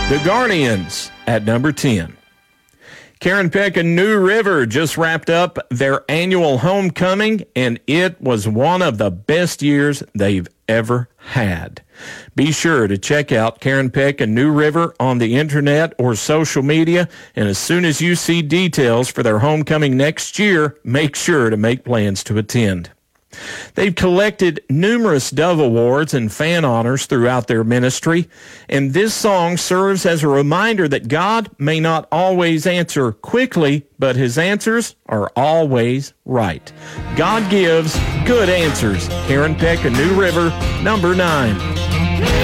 The Guardians at number 10. Karen Peck and New River just wrapped up their annual homecoming, and it was one of the best years they've ever had. Be sure to check out Karen Peck and New River on the internet or social media, and as soon as you see details for their homecoming next year, make sure to make plans to attend. They've collected numerous Dove Awards and fan honors throughout their ministry, and this song serves as a reminder that God may not always answer quickly, but his answers are always right. God gives good answers. Karen Peck and New River, number 9.